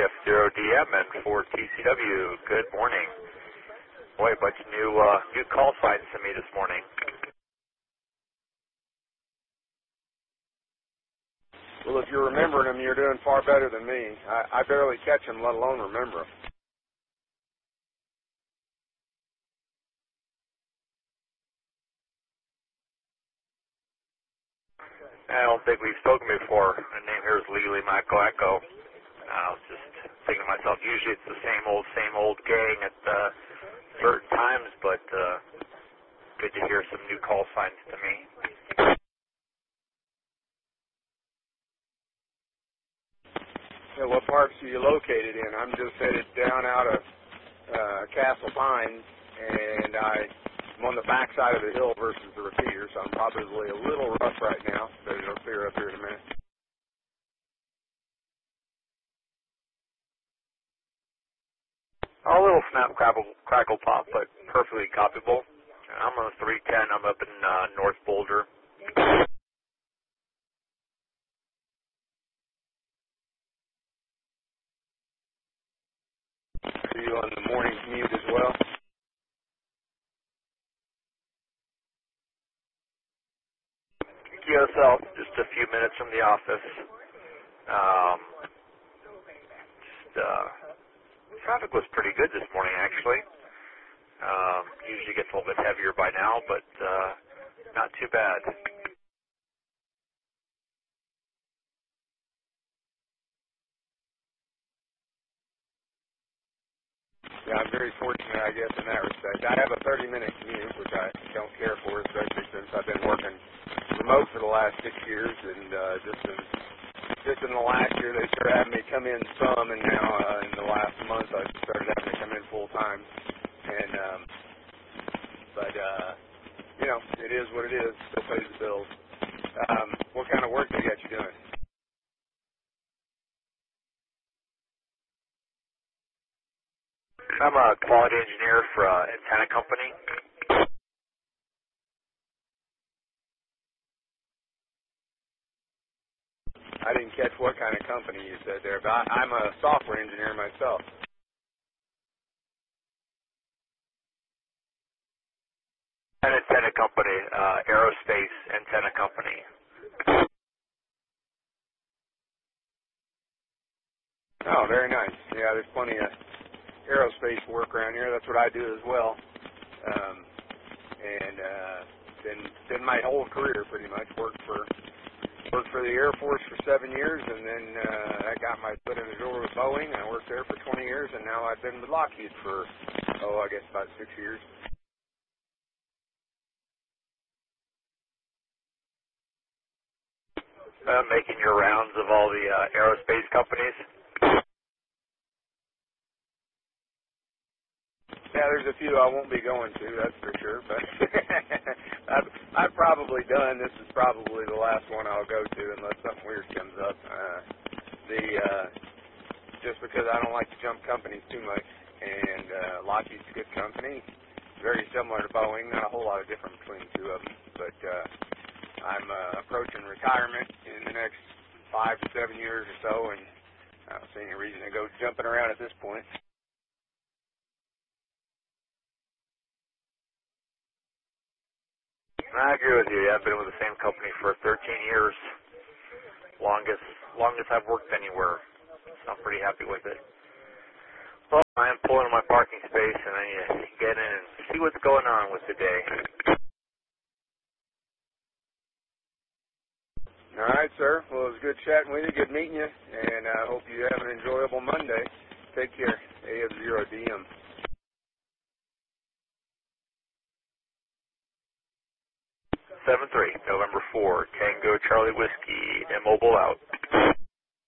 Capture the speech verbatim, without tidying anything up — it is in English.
F zero D M and four T C W. Good morning. Boy, a bunch of new, uh, new call signs to me this morning. Well, if you're remembering them, you're doing far better than me. I, I barely catch them, let alone remember them. I don't think we've spoken before. My name here is Legally Michael Echo. I was just thinking to myself, usually it's the same old, same old gang at uh, certain times, but uh, good to hear some new call signs to me. Yeah, what parks are you located in? I'm just headed down out of uh, Castle Pines, and I'm on the back side of the hill versus the repeater, so I'm probably a little rough right now, but it'll clear up here in a minute. A little snap, crackle, crackle pop, but perfectly copyable. I'm on the three ten. I'm up in uh, North Boulder. Are you on the morning commute as well? Q S L, just a few minutes from the office. Um, just, uh, traffic was pretty good this morning, actually. Um, usually gets a little bit heavier by now, but uh, not too bad. Yeah, I'm very fortunate, I guess, in that respect. I have a thirty-minute commute, which I don't care for, especially since I've been working remote for the last six years, and uh, just in just in the last year, they started having me come in some, and now uh, in the last month, I started having to come in full time. And um, but uh, you know, it is what it is. Still pays the bills. Um, what kind of work they got you doing? I'm a quality engineer for an antenna company. I didn't catch what kind of company you said there, but I, I'm a software engineer myself. An antenna company, uh, aerospace antenna company. Oh, very nice. Yeah, there's plenty of aerospace work around here. That's what I do as well. Um, and uh, been been my whole career pretty much. Worked for worked for the Air Force for seven years, and then uh, I got my foot in the door with Boeing. I worked there for twenty years, and now I've been with Lockheed for oh, I guess about six years. Uh, making your rounds of all the uh, aerospace companies. Yeah, there's a few I won't be going to, that's for sure. But I've, I've probably done. This is probably the last one I'll go to unless something weird comes up. Uh, the uh, just because I don't like to jump companies too much, and uh, Lockheed's a good company, very similar to Boeing. Not a whole lot of difference between the two of them, but uh, I'm uh, approaching retirement in the next five to seven years or so, and I don't see any reason to go jumping around at this point. I agree with you. Yeah, I've been with the same company for thirteen years. Longest, longest I've worked anywhere. So I'm pretty happy with it. Well, I am pulling in my parking space, and I need to get in and see what's going on with the day. All right, sir. Well, it was good chatting with you. Good meeting you, and I hope you have an enjoyable Monday. Take care. A F zero D M. seven three, November four, Tango Charlie Whiskey, Immobile out.